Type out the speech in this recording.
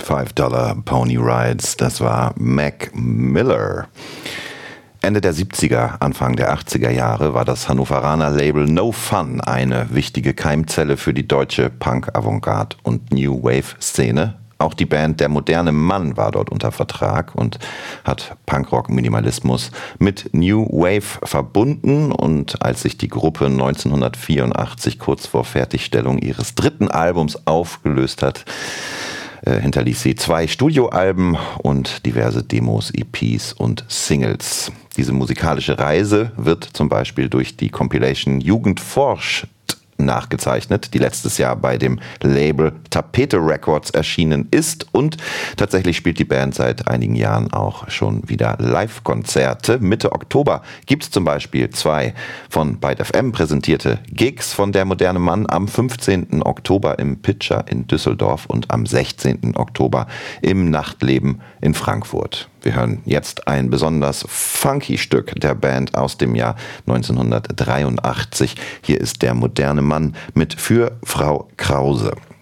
$5 Pony Rides, das war Mac Miller. Ende der 70er, Anfang der 80er Jahre war das Hannoveraner Label No Fun eine wichtige Keimzelle für die deutsche Punk-Avantgarde- und New Wave-Szene. Auch die Band Der moderne Mann war dort unter Vertrag und hat Punkrock-Minimalismus mit New Wave verbunden. Und als sich die Gruppe 1984 kurz vor Fertigstellung ihres dritten Albums aufgelöst hat, hinterließ sie 2 Studioalben und diverse Demos, EPs und Singles. Diese musikalische Reise wird zum Beispiel durch die Compilation Jugend forscht nachgezeichnet, die letztes Jahr bei dem Label Tapete Records erschienen ist, und tatsächlich spielt die Band seit einigen Jahren auch schon wieder Live-Konzerte. Mitte Oktober gibt es zum Beispiel 2 von Byte FM präsentierte Gigs von Der moderne Mann am 15. Oktober im Pitcher in Düsseldorf und am 16. Oktober im Nachtleben in Frankfurt. Wir hören jetzt ein besonders funky Stück der Band aus dem Jahr 1983. Hier ist Der moderne Mann mit Für Frau Krause.